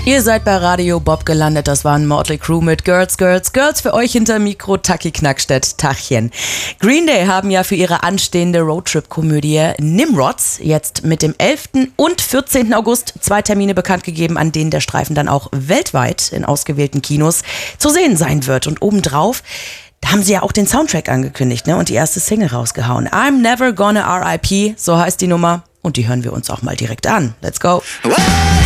Ihr seid bei Radio Bob gelandet, das waren Motley Crue mit Girls, Girls, Girls für euch hinter Mikro, Taki Knackstedt, Tachchen. Green Day haben ja für ihre anstehende Roadtrip-Komödie Nimrods jetzt mit dem 11. und 14. August 2 Termine bekannt gegeben, an denen der Streifen dann auch weltweit in ausgewählten Kinos zu sehen sein wird. Und obendrauf, da haben sie ja auch den Soundtrack angekündigt, ne? Und die erste Single rausgehauen. I'm Never Gonna R.I.P., so heißt die Nummer. Und die hören wir uns auch mal direkt an. Let's go.